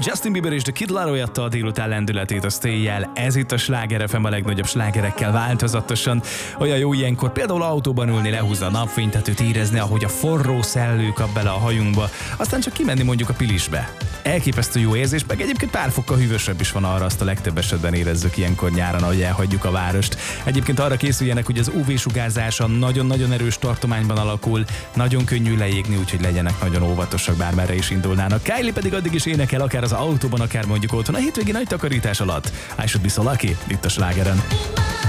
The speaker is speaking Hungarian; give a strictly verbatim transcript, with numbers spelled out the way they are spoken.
Justin Bieber és The Kid Laroi adta a délután lendületét a Stay-jel. Ez itt a Sláger ef em, a legnagyobb slágerekkel változatosan. Olyan jó ilyenkor például autóban ülni, lehúzni a napfénytetőt, érezni, ahogy a forró szellő kap bele a hajunkba, aztán csak kimenni mondjuk a pilisbe. Elképesztő jó érzés, meg egyébként pár fokkal hűvösebb is van, arra azt a legtöbb esetben érezzük ilyenkor nyáron, ahogy elhagyjuk a várost. Egyébként arra készüljenek, hogy az ú vé-sugárzása nagyon-nagyon erős tartományban alakul, nagyon könnyű leégni, úgyhogy legyenek nagyon óvatosak, bármerre is indulnának. Kylie pedig addig is énekel, akár az autóban, akár mondjuk otthon a hétvégi nagy takarítás alatt. I should be so lucky, itt a Slágeren.